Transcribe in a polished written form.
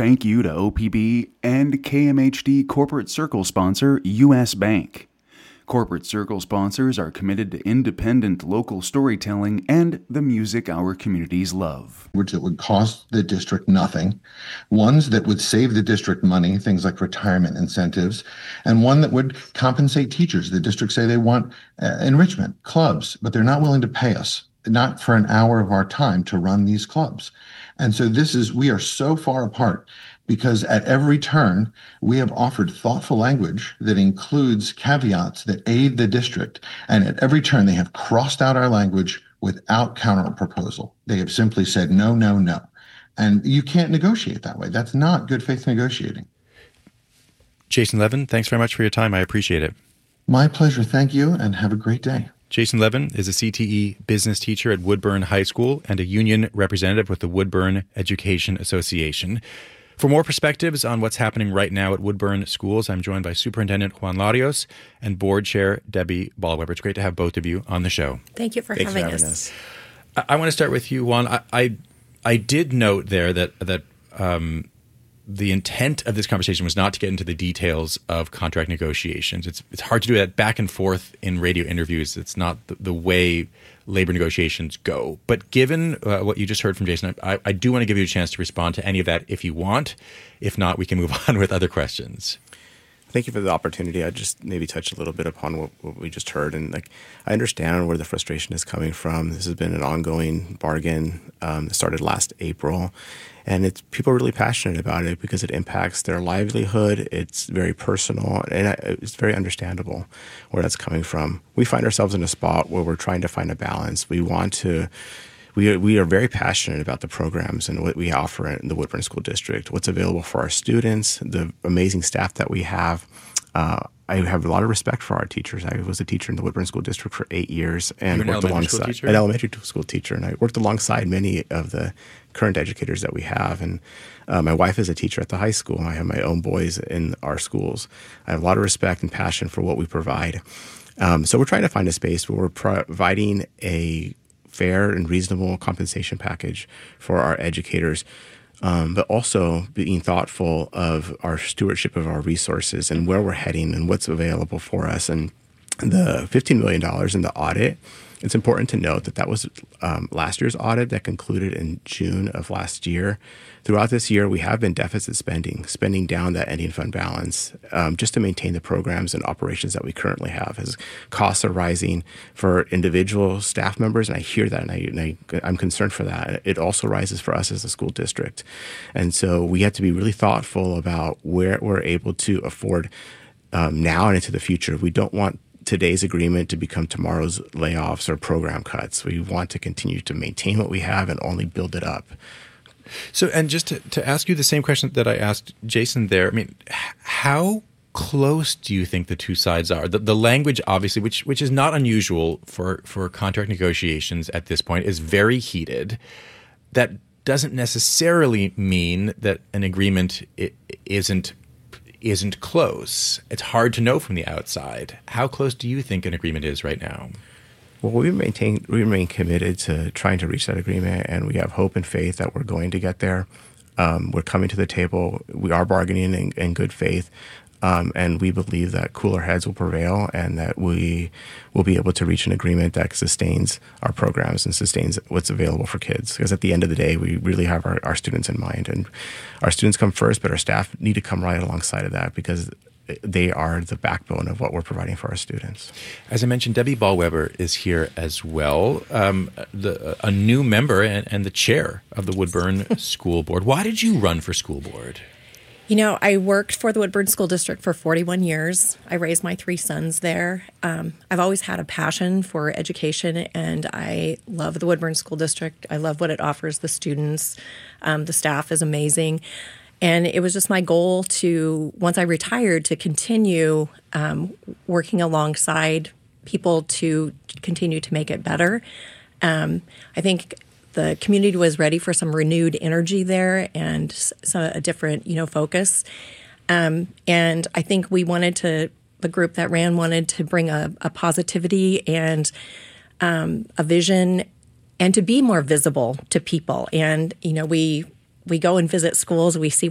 thank you to OPB and KMHD Corporate Circle sponsor U.S. Bank. Corporate Circle sponsors are committed to independent local storytelling and the music our communities love. Which it would cost the district nothing, ones that would save the district money, things like retirement incentives, and one that would compensate teachers. The district say they want enrichment clubs, but they're not willing to pay us, not for an hour of our time to run these clubs. And so we are so far apart because at every turn, we have offered thoughtful language that includes caveats that aid the district. And at every turn, they have crossed out our language without counter proposal. They have simply said, no, no, no. And you can't negotiate that way. That's not good faith negotiating. Jason Levin, thanks very much for your time. I appreciate it. My pleasure. Thank you, and have a great day. Jason Levin is a CTE business teacher at Woodburn High School and a union representative with the Woodburn Education Association. For more perspectives on what's happening right now at Woodburn Schools, I'm joined by Superintendent Juan Larios and Board Chair Debbie Ballweber. It's great to have both of you on the show. Thank you for having us. I want to start with you, Juan. I did note there that the intent of this conversation was not to get into the details of contract negotiations. It's hard to do that back and forth in radio interviews. It's not the way labor negotiations go. But given what you just heard from Jason, I do want to give you a chance to respond to any of that if you want. If not, we can move on with other questions. Thank you for the opportunity. I just maybe touch a little bit upon what we just heard. And I understand where the frustration is coming from. This has been an ongoing bargain. It started last April. And people are really passionate about it because it impacts their livelihood. It's very personal, and it's very understandable where that's coming from. We find ourselves in a spot where we're trying to find a balance. We are very passionate about the programs and what we offer in the Woodburn School District, what's available for our students, the amazing staff that we have. I have a lot of respect for our teachers. I was a teacher in the Woodburn School District for 8 years and worked alongside an elementary school teacher, and I worked alongside many of the current educators that we have. And my wife is a teacher at the high school. I have my own boys in our schools. I have a lot of respect and passion for what we provide. So we're trying to find a space where we're providing a fair and reasonable compensation package for our educators, but also being thoughtful of our stewardship of our resources and where we're heading and what's available for us. And the $15 million in the audit, it's important to note that was last year's audit that concluded in June of last year. Throughout this year, we have been deficit spending down that ending fund balance just to maintain the programs and operations that we currently have. As costs are rising for individual staff members, and I hear that, and I'm concerned for that. It also rises for us as a school district. And so we have to be really thoughtful about where we're able to afford now and into the future. We don't want today's agreement to become tomorrow's layoffs or program cuts. We want to continue to maintain what we have and only build it up. So, and just to ask you the same question that I asked Jason there, I mean, how close do you think the two sides are? The language, obviously, which is not unusual for contract negotiations at this point, is very heated. That doesn't necessarily mean that an agreement isn't close. It's hard to know from the outside. How close do you think an agreement is right now? Well, we remain committed to trying to reach that agreement, and we have hope and faith that we're going to get there. We're coming to the table. We are bargaining in good faith, and we believe that cooler heads will prevail and that we will be able to reach an agreement that sustains our programs and sustains what's available for kids. Because at the end of the day, we really have our students in mind. And our students come first, but our staff need to come right alongside of that because they are the backbone of what we're providing for our students. As I mentioned, Debbie Ballweber is here as well, a new member and the chair of the Woodburn School Board. Why did you run for school board? You know, I worked for the Woodburn School District for 41 years. I raised my 3 sons there. I've always had a passion for education, and I love the Woodburn School District. I love what it offers the students. The staff is amazing. And it was just my goal to, once I retired, to continue working alongside people to continue to make it better. I think the community was ready for some renewed energy there and a different, focus. And I think the group that ran wanted to bring a positivity and a vision and to be more visible to people. And, we go and visit schools, we see